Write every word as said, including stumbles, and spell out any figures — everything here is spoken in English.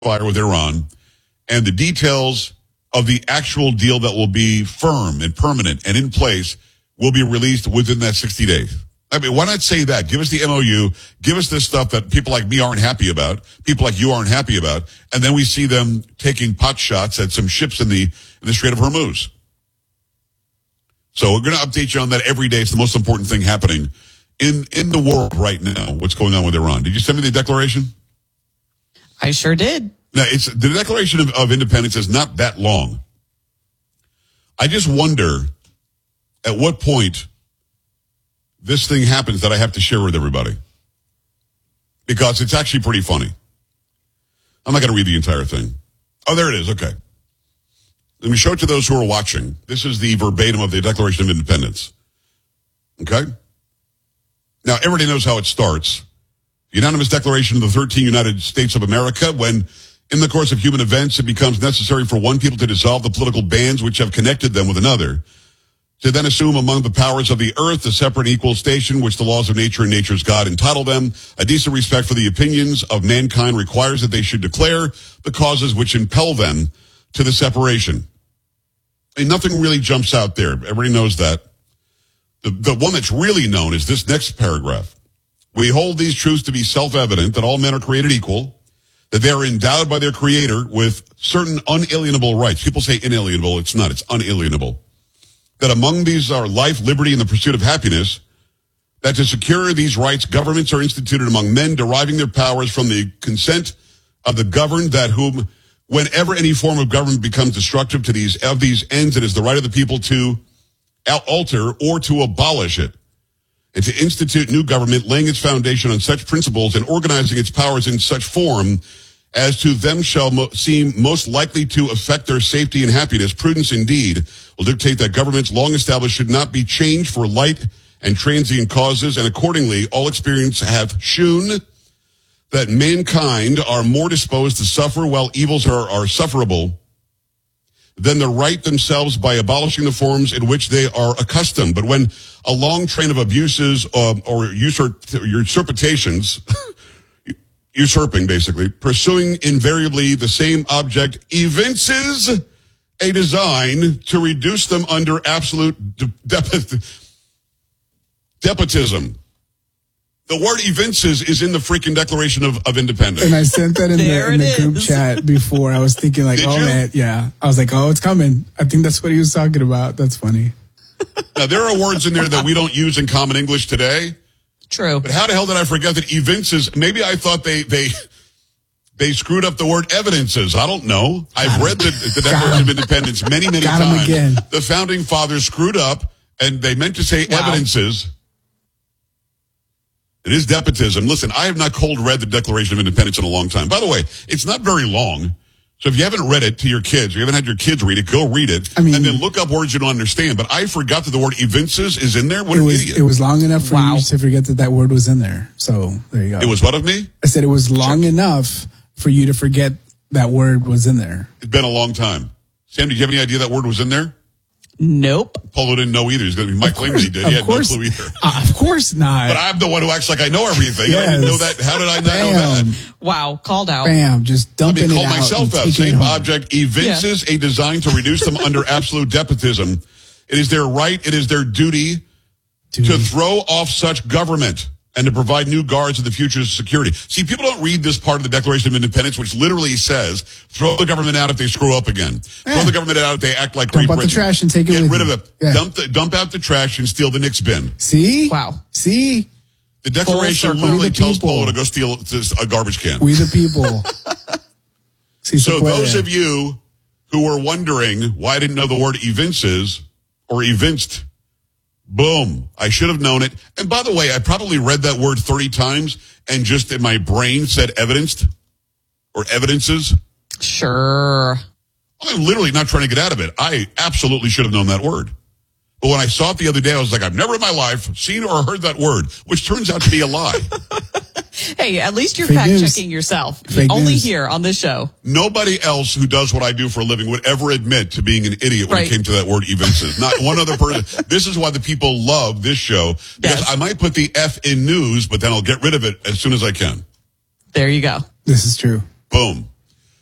fire with Iran, and the details of the actual deal that will be firm and permanent and in place will be released within that sixty days. I mean, why not say that? Give us the M O U. Give us this stuff that people like me aren't happy about, people like you aren't happy about, and then we see them taking pot shots at some ships in the in the Strait of Hormuz. So we're going to update you on that every day. It's the most important thing happening in, in the world right now, what's going on with Iran. Did you send me the declaration? I sure did. Now, it's the Declaration of, of Independence is not that long. I just wonder at what point this thing happens that I have to share with everybody. Because it's actually pretty funny. I'm not going to read the entire thing. Oh, there it is. Okay. Let me show it to those who are watching. This is the verbatim of the Declaration of Independence. Okay? Now, everybody knows how it starts. The unanimous declaration of the thirteen United States of America, when in the course of human events it becomes necessary for one people to dissolve the political bands which have connected them with another, to then assume among the powers of the earth a separate and equal station which the laws of nature and nature's God entitle them. A decent respect for the opinions of mankind requires that they should declare the causes which impel them to the separation. And nothing really jumps out there. Everybody knows that. The, the one that's really known is this next paragraph. We hold these truths to be self-evident, that all men are created equal, that they are endowed by their Creator with certain unalienable rights. People say inalienable. It's not. It's unalienable. That among these are life, liberty, and the pursuit of happiness, that to secure these rights, governments are instituted among men, deriving their powers from the consent of the governed, that whom, whenever any form of government becomes destructive to these of these ends, it is the right of the people to alter or to abolish it, and to institute new government, laying its foundation on such principles and organizing its powers in such form as to them shall mo- seem most likely to affect their safety and happiness. Prudence indeed will dictate that governments long established should not be changed for light and transient causes, and accordingly all experience hath shewn that mankind are more disposed to suffer while evils are, are sufferable than the right themselves by abolishing the forms in which they are accustomed. But when a long train of abuses uh, or usurp, usurpations, usurping basically, pursuing invariably the same object, evinces a design to reduce them under absolute de- de- despotism. The word evinces is in the freaking Declaration of, of Independence. And I sent that in the, in the group chat before. I was thinking like, Did oh you? man, yeah. I was like, oh, it's coming. I think that's what he was talking about. That's funny. Now, there are words in there that we don't use in common English today. True. But how the hell did I forget that evinces? Maybe I thought they they they screwed up the word evidences. I don't know. I've read the, the Declaration of Independence many, many Got 'em times. again. The founding fathers screwed up, and they meant to say Wow. evidences. It is despotism. Listen, I have not cold read the Declaration of Independence in a long time. By the way, it's not very long. So if you haven't read it to your kids, or you haven't had your kids read it, go read it. I mean, and then look up words you don't understand. But I forgot that the word evinces is in there. What It an was idiot. it was long enough for Wow. you to forget that that word was in there. So there you go. It was what of me? I said it was long enough for you to forget that word was in there. It's been a long time. Sam, did you have any idea that word was in there? Nope. Polo didn't know either. He's going to be Mike claimed he did. Of He had course, no clue either. uh, of course not. But I'm the one who acts like I know everything. I didn't Yes. know that. How did I not know Bam, that? Wow. Called out. bam, just Let dumping me it call out. myself and out. taking it Same home. object evinces a design to reduce them under absolute despotism. It is their right, it is their duty Dude. to throw off such government and to provide new guards of the future's security. See, people don't read this part of the Declaration of Independence, which literally says, throw the government out if they screw up again. Yeah. Throw the government out if they act like Dump Great out the Britain. trash and take it Get with rid you. of it. Yeah. Dump, the, dump out the trash and steal the Knicks bin. See? Wow. See? The Declaration circle. literally We the tells people. Polo to go steal a garbage can. We the people. See, So se puede. those of you who were wondering why I didn't know the word evinces or evinced, boom, I should have known it. And by the way, I probably read that word thirty times and just in my brain said evidenced or evidences. Sure. I'm literally not trying to get out of it. I absolutely should have known that word. But when I saw it the other day, I was like, I've never in my life seen or heard that word, which turns out to be a lie. Hey, at least you're Fake fact news. checking yourself. Fake Only news. here on this show. Nobody else who does what I do for a living would ever admit to being an idiot when Right. it came to that word evinces. Not one other person. This is why the people love this show. Because Yes. I might put the F in news, but then I'll get rid of it as soon as I can. There you go. This is true. Boom.